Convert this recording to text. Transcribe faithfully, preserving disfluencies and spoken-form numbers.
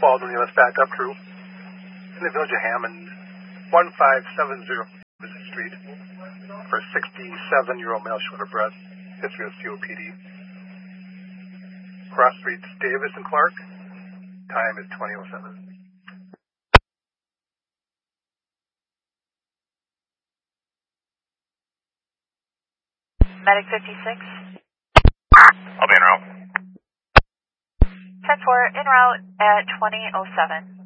Baldwin Units backup crew in the village of Hammond, one five seven zero Visit Street, for a sixty-seven-year-old male short of breath, history of C O P D. Cross streets Davis and Clark, time is twenty oh seven. Medic fifty-six. I'll be en route. ten four, en route at twenty oh seven.